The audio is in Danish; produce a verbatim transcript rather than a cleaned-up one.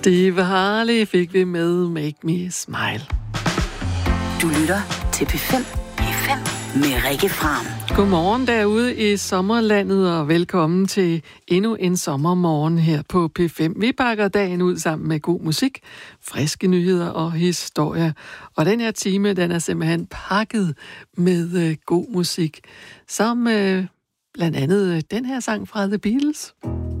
Steve Harley fik vi med Make Me Smile. Du lytter til P fem. P fem med Rikke Fram. Godmorgen derude i sommerlandet, og velkommen til endnu en sommermorgen her på P fem. Vi pakker dagen ud sammen med god musik, friske nyheder og historier. Og den her time, den er simpelthen pakket med øh, god musik, som øh, blandt andet øh, den her sang fra The Beatles.